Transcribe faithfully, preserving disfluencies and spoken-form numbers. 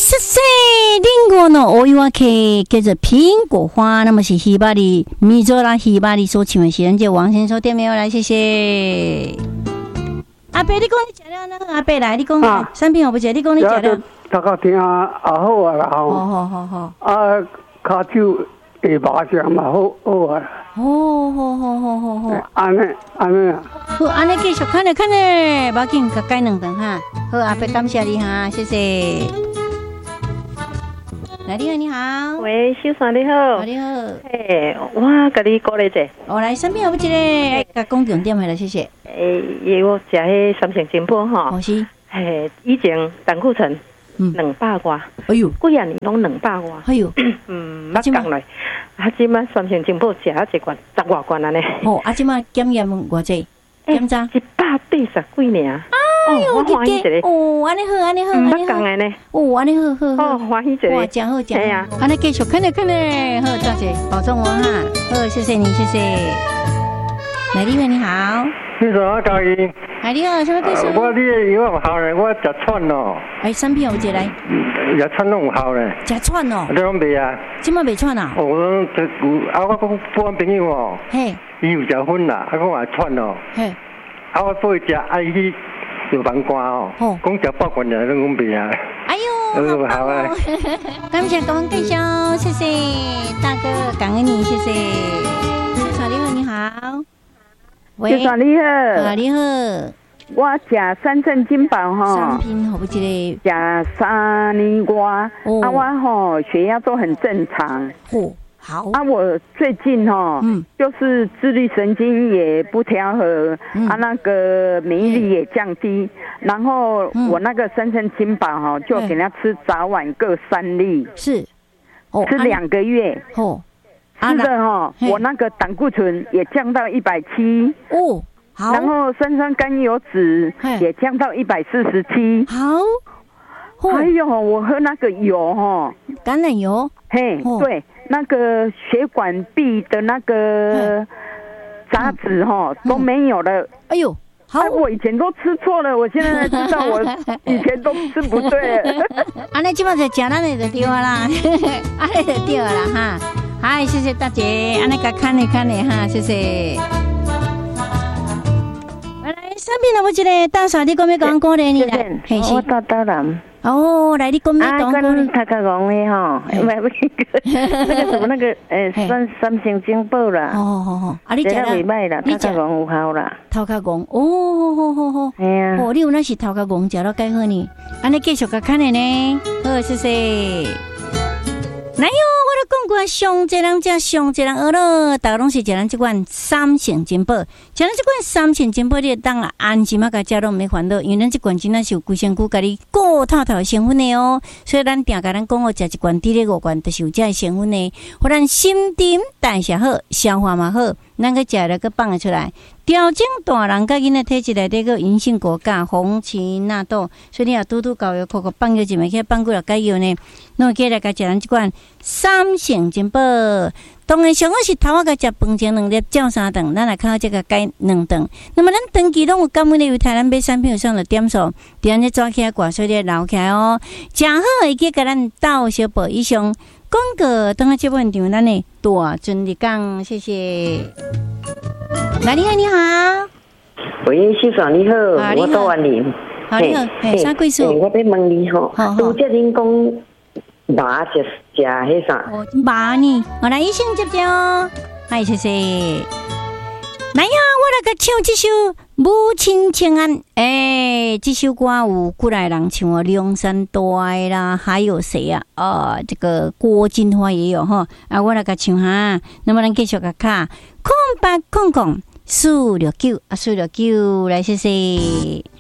谢谢。另外呢，我有啊，可以叫做苹果花，那么是希巴里米佐拉希巴里所请的是人家王先生店没有来，谢谢。阿伯，你讲你食了那个阿伯来，你讲啊，产品好不食？你讲你食了。 大家听啊，好啊，好。 好好好好。 啊，骹手下巴上嘛好好啊。 好好好好好好。 安尼安尼啊。 好，安尼继续看咧看咧，无要紧，甲改两顿哈。好，阿伯感谢你哈，谢谢。来，你好，你好。 喂，小三你好。 你好。 嘿，我甲你鼓励者。 我来，产品好不一个，甲讲重点来了，谢谢。 诶，伊我食迄三成金宝吼。 哦是。 嘿，以前胆固醇两百外。 哎呦。 几啊年拢两百外。 哎呦。 嗯，捌讲来。啊，即摆三成金宝食啊一罐十外罐安尼。 哦，啊，即摆检验偌济？检查一百八十几尔。 哎呦， 我欢喜一个哦，安尼好，安尼好，安尼好， 安尼哦，安尼好好好， 哦，欢喜一个， 哇，真好，真好， 啊， 安尼继续看咧看咧，好，多谢，保重我哈，好，谢谢你，谢谢。来，你好，你好， 你好，阿嘉义， 哎，你好，什么故事？ 我你的药有效咧，我食串咯。 哎，产品有一来， 食串拢有效咧。 食串哦？ 你拢袂啊？ 即摆袂串啊？ 哦，我这啊，我讲我朋友哦， 嘿， 伊有食薰啦，啊，讲也串咯， 嘿， 啊，我做食爱去。有板瓜哦，讲食八罐的，拢袂啊！ 哎呦，好啊！感谢感恩介绍，谢谢大哥，感恩你，谢谢。小你好，你好， 喂，小你好， 啊你好， 我食三正金宝吼， 三瓶好不记得，食三年外，啊我吼血压都很正常。 哦。好啊，我最近哈，嗯，就是自律神经也不调和，嗯、啊，那个免疫力也降低，然后我那个三圣金宝哈，就给他吃早晚各三粒， 是， 哦，吃两个月， 哦， 吃的哈，我那个胆固醇也降到一百七， 哦，好， 然后三酸甘油酯也降到一百四十七， 好， 还有我喝那个油哈， 橄榄油， 嘿，对。那个血管壁的那个杂质哈都没有了。哎呦，好，我以前都吃错了，我现在才知道我以前都吃不对。 啊，那基本上吃咱的就对啊啦，啊，那就对了啦哈。嗨，谢谢大姐，啊，那个看你看你哈，谢谢。来，产品了不一个，大嫂你讲要讲过来你来， 我到到了。 哦，来你讲咩讲？ 啊，跟他讲讲的哈，不不，那个什么那个诶，三三星金宝啦。 哦好好，啊你食了未歹啦，头壳讲有效啦。 头壳讲，哦好好好。 哎呀， 哦，你有那是头壳讲食了介好呢，安尼继续甲看的呢。好，谢谢。来哟，我都讲过，上济人食，上济人学咯，大家拢是食咱这款三圣金宝，食咱这款三圣金宝，你当啊安心啊，甲食拢唔免烦恼，因为咱这款真正是有规身躯甲你顾透透的成分的哦，所以咱定甲咱讲哦，食一罐滴咧五罐，就是有这个成分的，互咱心沉代谢好，消化嘛好，咱个食了个放得出来。调整大人甲囡仔体质内底个银杏果苷、红荠纳豆，所以你若拄拄搞药，可可放药一枚去放几落解药呢？侬起来甲食咱即款三圣金宝。当然，上好是头仔甲食饭前两粒，照三顿，咱来看这个解两顿。那么咱长期拢有感恩的，由台咱买产品有上的点数，伫咱咧抓起来挂水咧留起来哦，正好会记甲咱斗小宝以上。广告等下这部场，咱的大尊的讲，谢谢。来，你好，你好。 喂，先生你好，啊、我到完年。 好，你好，嘿，啥贵数？ 我要问你吼，拄则恁讲麻食食迄啥？ 哦，麻呢？我来医生接接哦。嗨，谢谢。来呀，我来甲唱这首《母亲请安》。哎，这首歌有几来人唱哦，梁山大爱啦，还有谁啊？哦，这个郭金花也有哈。啊，我来甲唱哈。那么咱继续甲卡空八空空四六九啊，四六九来，谢谢。